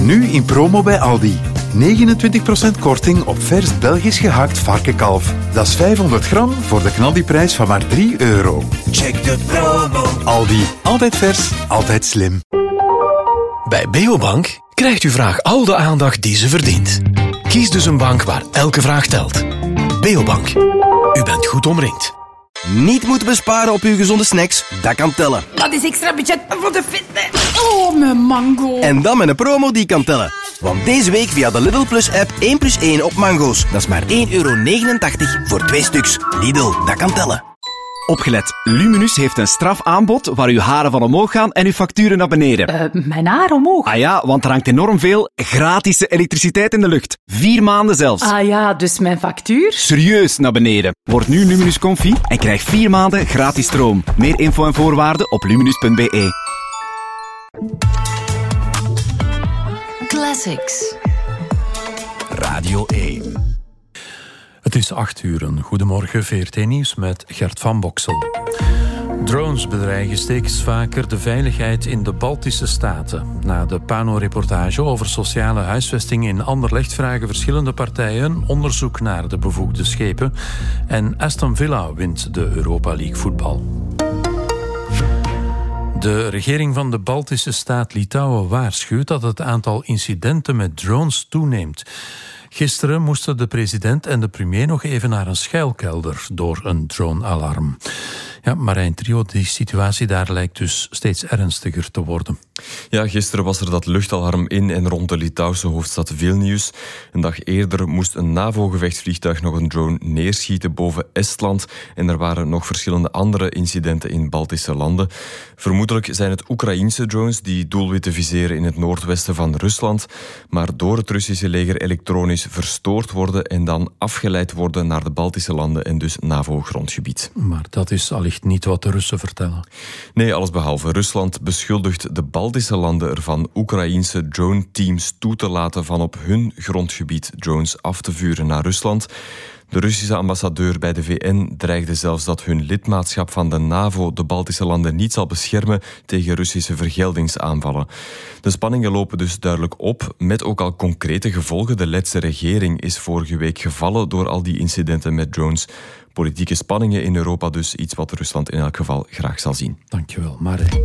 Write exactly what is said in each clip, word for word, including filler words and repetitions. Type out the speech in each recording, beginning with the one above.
Nu in promo bij Aldi. negenentwintig procent korting op vers Belgisch gehakt varkenkalf. Dat is vijfhonderd gram voor de knaldiprijs van maar drie euro. Check de promo. Aldi. Altijd vers, altijd slim. Bij Beobank krijgt uw vraag al de aandacht die ze verdient. Kies dus een bank waar elke vraag telt. Beobank. U bent goed omringd. Niet moeten besparen op uw gezonde snacks, dat kan tellen. Dat is extra budget voor de fitness. Oh, mijn mango. En dan met een promo die kan tellen. Want deze week via de Lidl Plus app één plus één op mango's. Dat is maar één euro negenentachtig voor twee stuks. Lidl, dat kan tellen. Opgelet, Luminus heeft een strafaanbod waar uw haren van omhoog gaan en uw facturen naar beneden. Uh, mijn haar omhoog? Ah ja, want er hangt enorm veel gratis elektriciteit in de lucht. Vier maanden zelfs. Ah ja, dus mijn factuur? Serieus naar beneden. Word nu Luminus Comfy en krijg vier maanden gratis stroom. Meer info en voorwaarden op luminus punt b e. Classics. Radio één. Het is acht uur. Goedemorgen, V R T Nieuws met Gert van Boksel. Drones bedreigen steeds vaker de veiligheid in de Baltische staten. Na de Pano-reportage over sociale huisvesting in Anderlecht vragen verschillende partijen onderzoek naar de bevoegde schepen. En Aston Villa wint de Europa League voetbal. De regering van de Baltische staat Litouwen waarschuwt dat het aantal incidenten met drones toeneemt. Gisteren moesten de president en de premier nog even naar een schuilkelder door een drone-alarm. Ja, Marijn Trio, die situatie daar lijkt dus steeds ernstiger te worden. Ja, gisteren was er dat luchtalarm in en rond de Litouwse hoofdstad Vilnius. Een dag eerder moest een NAVO-gevechtsvliegtuig nog een drone neerschieten boven Estland. En er waren nog verschillende andere incidenten in Baltische landen. Vermoedelijk zijn het Oekraïense drones die doelwitten viseren in het noordwesten van Rusland, maar door het Russische leger elektronisch verstoord worden en dan afgeleid worden naar de Baltische landen en dus NAVO-grondgebied. Maar dat is allicht niet wat de Russen vertellen. Nee, allesbehalve. Rusland beschuldigt de Baltische landen ervan Oekraïense drone-teams toe te laten van op hun grondgebied drones af te vuren naar Rusland. De Russische ambassadeur bij de V N dreigde zelfs dat hun lidmaatschap van de NAVO de Baltische landen niet zal beschermen tegen Russische vergeldingsaanvallen. De spanningen lopen dus duidelijk op, met ook al concrete gevolgen. De Letse regering is vorige week gevallen door al die incidenten met drones. Politieke spanningen in Europa dus, iets wat Rusland in elk geval graag zal zien. Dankjewel, Marijn.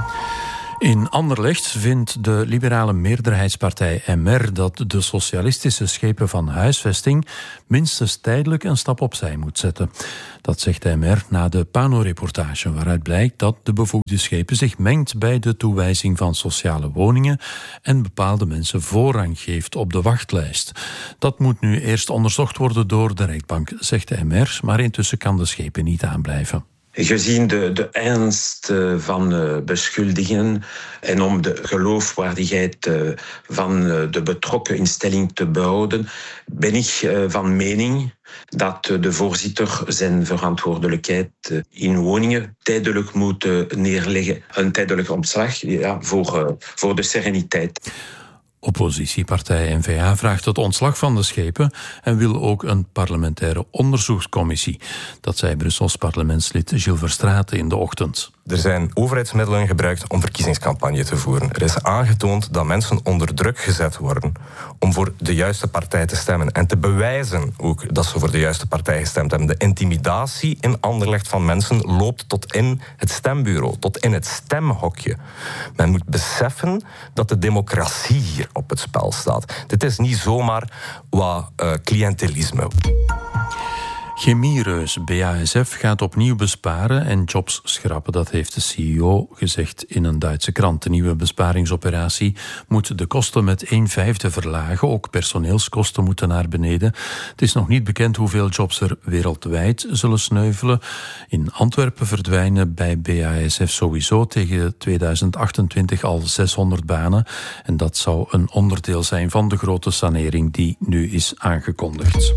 In Anderlecht vindt de liberale meerderheidspartij M R dat de socialistische schepen van huisvesting minstens tijdelijk een stap opzij moet zetten. Dat zegt de M R na de Pano-reportage, waaruit blijkt dat de bevoegde schepen zich mengt bij de toewijzing van sociale woningen en bepaalde mensen voorrang geeft op de wachtlijst. Dat moet nu eerst onderzocht worden door de rechtbank, zegt de M R, maar intussen kan de schepen niet aanblijven. Gezien de, de ernst van de beschuldigingen en om de geloofwaardigheid van de betrokken instelling te behouden, ben ik van mening dat de voorzitter zijn verantwoordelijkheid in woningen tijdelijk moet neerleggen. Een tijdelijk ontslag, ja, voor, voor de sereniteit. Oppositiepartij N V A vraagt het ontslag van de schepen en wil ook een parlementaire onderzoekscommissie. Dat zei Brussels parlementslid Gilles Verstraeten in de ochtend. Er zijn overheidsmiddelen gebruikt om verkiezingscampagne te voeren. Er is aangetoond dat mensen onder druk gezet worden om voor de juiste partij te stemmen. En te bewijzen ook dat ze voor de juiste partij gestemd hebben. De intimidatie in Anderlecht van mensen loopt tot in het stembureau, tot in het stemhokje. Men moet beseffen dat de democratie hier op het spel staat. Dit is niet zomaar wat uh, cliëntelisme. Chemiereus B A S F gaat opnieuw besparen en jobs schrappen. Dat heeft de C E O gezegd in een Duitse krant. De nieuwe besparingsoperatie moet de kosten met een vijfde verlagen. Ook personeelskosten moeten naar beneden. Het is nog niet bekend hoeveel jobs er wereldwijd zullen sneuvelen. In Antwerpen verdwijnen bij B A S F sowieso tegen tweeduizend achtentwintig al zeshonderd banen. En dat zou een onderdeel zijn van de grote sanering die nu is aangekondigd.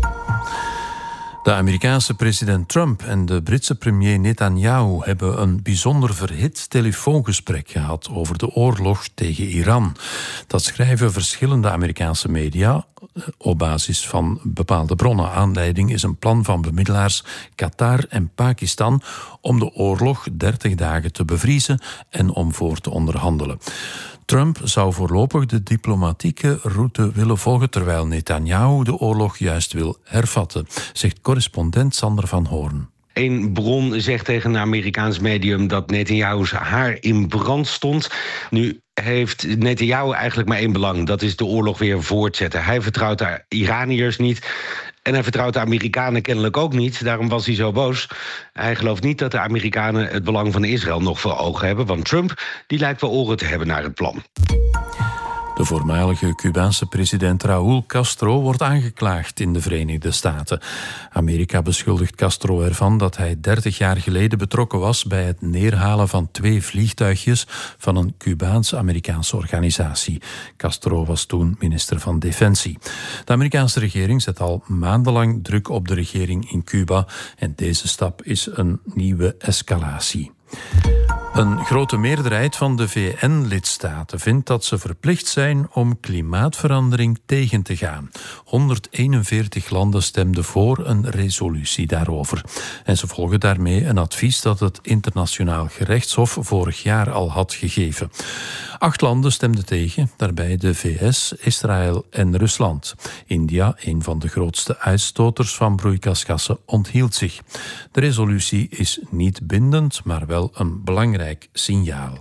De Amerikaanse president Trump en de Britse premier Netanyahu hebben een bijzonder verhit telefoongesprek gehad over de oorlog tegen Iran. Dat schrijven verschillende Amerikaanse media op basis van bepaalde bronnen. Aanleiding is een plan van bemiddelaars Qatar en Pakistan om de oorlog dertig dagen te bevriezen en om voor te onderhandelen. Trump zou voorlopig de diplomatieke route willen volgen, terwijl Netanyahu de oorlog juist wil hervatten, zegt correspondent Sander van Hoorn. Een bron zegt tegen een Amerikaans medium dat Netanyahu's haar in brand stond. Nu heeft Netanyahu eigenlijk maar één belang. Dat is de oorlog weer voortzetten. Hij vertrouwt de Iraniërs niet. En hij vertrouwt de Amerikanen kennelijk ook niet. Daarom was hij zo boos. Hij gelooft niet dat de Amerikanen het belang van Israël nog voor ogen hebben. Want Trump die lijkt wel oren te hebben naar het plan. De voormalige Cubaanse president Raúl Castro wordt aangeklaagd in de Verenigde Staten. Amerika beschuldigt Castro ervan dat hij dertig jaar geleden betrokken was bij het neerhalen van twee vliegtuigjes van een Cubaans-Amerikaanse organisatie. Castro was toen minister van Defensie. De Amerikaanse regering zet al maandenlang druk op de regering in Cuba en deze stap is een nieuwe escalatie. Een grote meerderheid van de V N-lidstaten vindt dat ze verplicht zijn om klimaatverandering tegen te gaan. honderdeenenveertig landen stemden voor een resolutie daarover. En ze volgen daarmee een advies dat het Internationaal Gerechtshof vorig jaar al had gegeven. Acht landen stemden tegen, daarbij de V S, Israël en Rusland. India, een van de grootste uitstoters van broeikasgassen, onthield zich. De resolutie is niet bindend, maar wel een belangrijk signaal.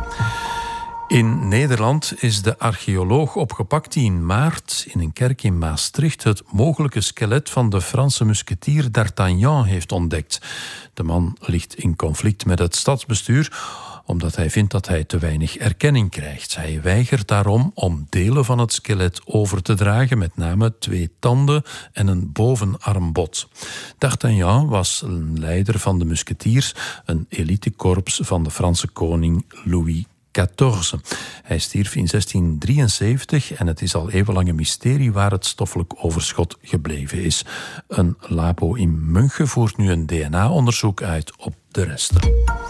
In Nederland is de archeoloog opgepakt die in maart in een kerk in Maastricht het mogelijke skelet van de Franse musketier D'Artagnan heeft ontdekt. De man ligt in conflict met het stadsbestuur omdat hij vindt dat hij te weinig erkenning krijgt. Hij weigert daarom om delen van het skelet over te dragen, met name twee tanden en een bovenarmbod. D'Artagnan was een leider van de musketiers, een elitekorps van de Franse koning Louis veertien. Hij stierf in zestien drieënzeventig en het is al eeuwenlang een mysterie waar het stoffelijk overschot gebleven is. Een labo in München voert nu een D N A-onderzoek uit op de resten.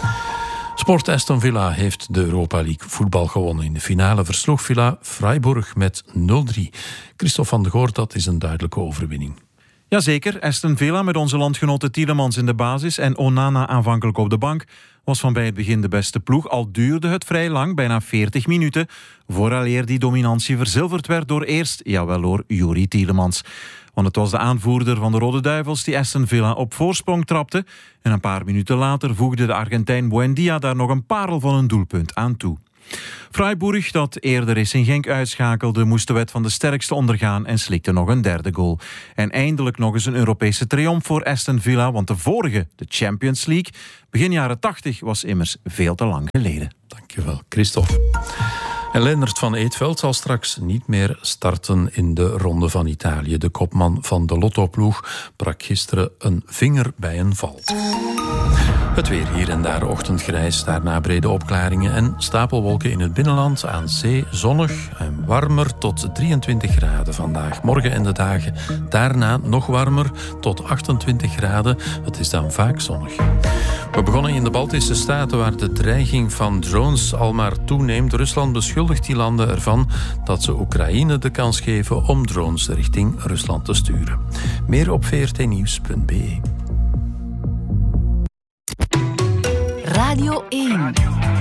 Sport Aston Villa heeft de Europa League voetbal gewonnen. In de finale versloeg Villa Freiburg met nul drie. Christophe van de Goor, dat is een duidelijke overwinning. Jazeker, Aston Villa met onze landgenoten Tielemans in de basis en Onana aanvankelijk op de bank was van bij het begin de beste ploeg, al duurde het vrij lang, bijna veertig minuten, vooraleer die dominantie verzilverd werd door eerst, jawel hoor, Youri Tielemans. Want het was de aanvoerder van de Rode Duivels die Aston Villa op voorsprong trapte en een paar minuten later voegde de Argentijn Buendia daar nog een parel van een doelpunt aan toe. Freiburg, dat eerder Racing Genk uitschakelde, moest de wet van de sterkste ondergaan en slikte nog een derde goal. En eindelijk nog eens een Europese triomf voor Aston Villa, want de vorige, de Champions League, begin jaren tachtig, was immers veel te lang geleden. Dankjewel, Christophe. En Leendert van Eetveld zal straks niet meer starten in de Ronde van Italië. De kopman van de Lotto-ploeg brak gisteren een vinger bij een val. Het weer hier en daar ochtendgrijs, daarna brede opklaringen en stapelwolken in het binnenland. Aan zee zonnig en warmer tot drieëntwintig graden vandaag. Morgen en de dagen daarna nog warmer tot achtentwintig graden. Het is dan vaak zonnig. We begonnen in de Baltische Staten waar de dreiging van drones al maar toeneemt. Rusland beschuldigt die landen ervan dat ze Oekraïne de kans geven om drones richting Rusland te sturen. Meer op v r t nieuws punt b e. Radio één.